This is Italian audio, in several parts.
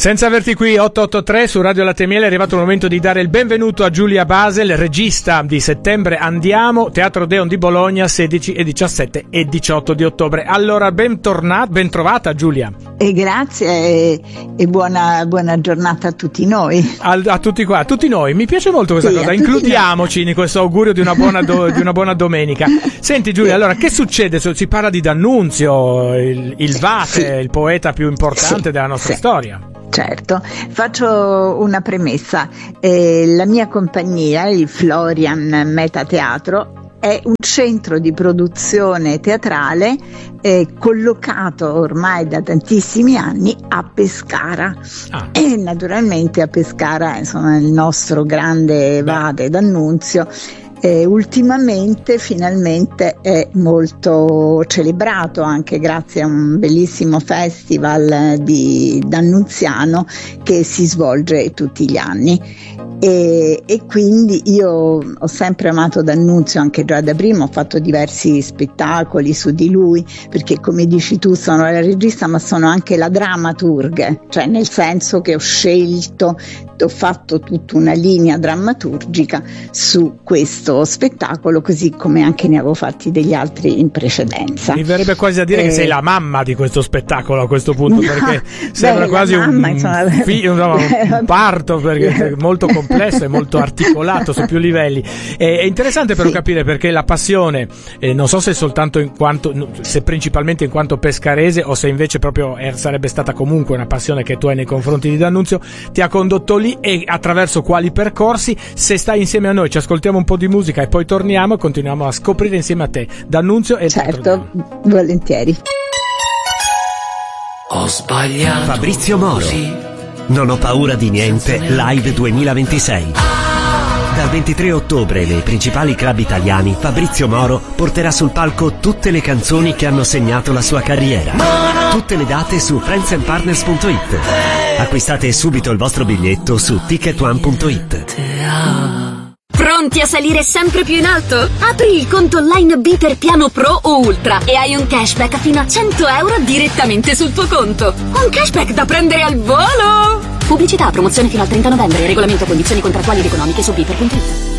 Senza averti qui 883 su Radio Latte e Miele è arrivato il momento di dare il benvenuto a Giulia Basel, regista di Settembre Andiamo, Teatro Odeon di Bologna, 16 e 17 e 18 di ottobre. Allora, ben trovata Giulia. E grazie e buona giornata a tutti noi. A tutti qua, a tutti noi. Mi piace molto questa cosa, includiamoci in questo augurio di una buona domenica. Senti Giulia, allora che succede? Si parla di D'Annunzio, il Vate, il poeta più importante della nostra storia. Certo, faccio una premessa. La mia compagnia, il Florian Metateatro, è un centro di produzione teatrale collocato ormai da tantissimi anni a Pescara. E naturalmente a Pescara, insomma, il nostro grande Vate D'Annunzio ultimamente finalmente è molto celebrato anche grazie a un bellissimo festival di D'Annunziano che si svolge tutti gli anni. E quindi io ho sempre amato D'Annunzio, anche già da prima ho fatto diversi spettacoli su di lui, perché come dici tu sono la regista ma sono anche la drammaturga, cioè nel senso che ho fatto tutta una linea drammaturgica su questo spettacolo, così come anche ne avevo fatti degli altri in precedenza. Mi verrebbe quasi a dire che sei la mamma di questo spettacolo a questo punto, perché sembra quasi un parto, perché è molto complesso e molto articolato su più livelli. È interessante però capire perché la passione, non so se soltanto se principalmente in quanto pescarese o se invece proprio sarebbe stata comunque una passione che tu hai nei confronti di D'Annunzio, ti ha condotto lì e attraverso quali percorsi. Se stai insieme a noi ci ascoltiamo un po' di musica e poi torniamo e continuiamo a scoprire insieme a te D'Annunzio e il Certo, volentieri. Ho sbagliato. Fabrizio Moro, Non ho paura di niente, live 2026. Dal 23 ottobre nei principali club italiani Fabrizio Moro porterà sul palco tutte le canzoni che hanno segnato la sua carriera. Tutte le date su friendsandpartners.it. Acquistate subito il vostro biglietto su ticketone.it. Pronti a salire sempre più in alto? Apri il conto online Biter Piano Pro o Ultra e hai un cashback fino a 100 euro direttamente sul tuo conto. Un cashback da prendere al volo! Pubblicità, promozione fino al 30 novembre. Regolamento, condizioni contrattuali ed economiche su biter.it.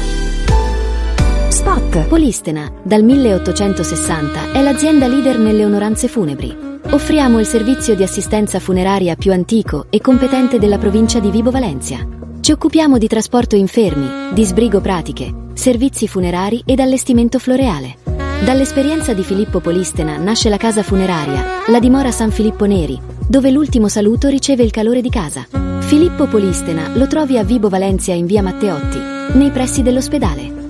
Spot Polistena, dal 1860, è l'azienda leader nelle onoranze funebri. Offriamo il servizio di assistenza funeraria più antico e competente della provincia di Vibo Valentia. Ci occupiamo di trasporto infermi, di sbrigo pratiche, servizi funerari ed allestimento floreale. Dall'esperienza di Filippo Polistena nasce la casa funeraria, la dimora San Filippo Neri, dove l'ultimo saluto riceve il calore di casa. Filippo Polistena lo trovi a Vibo Valentia in via Matteotti, nei pressi dell'ospedale.